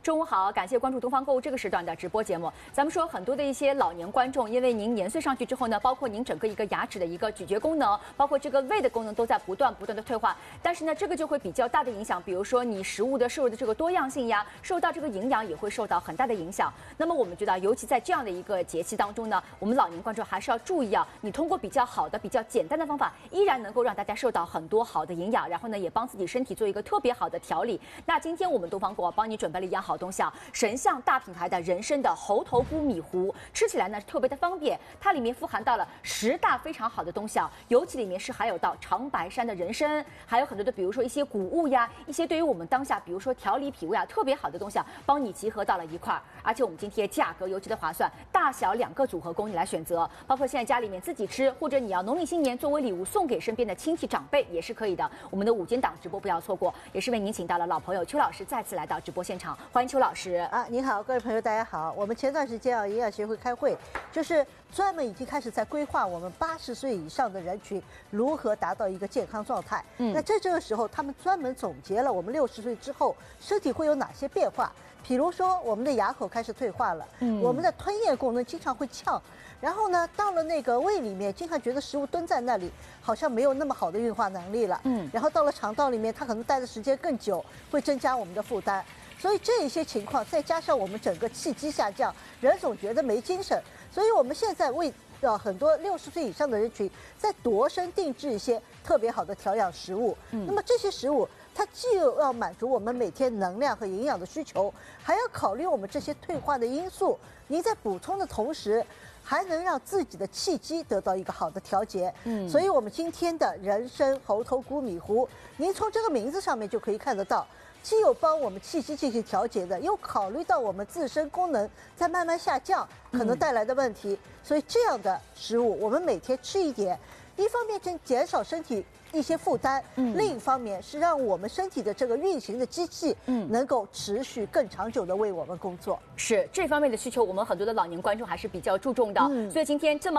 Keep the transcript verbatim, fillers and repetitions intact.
中午好，感谢关注东方购物这个时段的直播节目。咱们说很多的一些老年观众，因为您年岁上去之后呢，包括您整个一个牙齿的一个咀嚼功能，包括这个胃的功能都在不断不断的退化。但是呢，这个就会比较大的影响，比如说你食物的摄入的这个多样性呀，受到这个营养也会受到很大的影响。那么我们觉得，尤其在这样的一个节气当中呢，我们老年观众还是要注意啊，你通过比较好的、比较简单的方法，依然能够让大家受到很多好的营养，然后呢，也帮自己身体做一个特别好的调理。那今天我们东方购啊，帮你准备了一样好东西啊，神象大品牌的人参的猴头菇米糊，吃起来呢是特别的方便，它里面富含到了十大非常好的东西啊，尤其里面是含有到长白山的人参，还有很多的，比如说一些谷物呀，一些对于我们当下，比如说调理脾胃啊，特别好的东西啊，帮你集合到了一块儿。而且我们今天价格尤其的划算，大小两个组合供你来选择，包括现在家里面自己吃，或者你要农历新年作为礼物送给身边的亲戚长辈也是可以的。我们的午间档直播不要错过，也是为您请到了老朋友邱老师再次来到直播现场，欢迎邱老师啊！您好，各位朋友，大家好。我们前段时间啊，营养协会开会，就是专门已经开始在规划我们八十岁以上的人群如何达到一个健康状态。嗯，那在这个时候，他们专门总结了我们六十岁之后身体会有哪些变化。比如说，我们的牙口开始退化了，嗯，我们的吞咽功能经常会呛，然后呢，到了那个胃里面，经常觉得食物蹲在那里，好像没有那么好的运化能力了，嗯，然后到了肠道里面，它可能待的时间更久，会增加我们的负担。所以这一些情况，再加上我们整个气机下降，人总觉得没精神，所以我们现在为呃很多六十岁以上的人群，在度身定制一些特别好的调养食物。嗯，那么这些食物，它既要满足我们每天能量和营养的需求，还要考虑我们这些退化的因素。您在补充的同时，还能让自己的气机得到一个好的调节。嗯，所以我们今天的人参猴头菇米糊，您从这个名字上面就可以看得到。既有帮我们气机进行调节的，又考虑到我们自身功能在慢慢下降可能带来的问题，嗯、所以这样的食物我们每天吃一点，一方面减减少身体一些负担，嗯，另一方面是让我们身体的这个运行的机器，嗯，能够持续更长久的为我们工作。 是这方面的需求，我们很多的老年观众还是比较注重的，嗯、所以今天这么。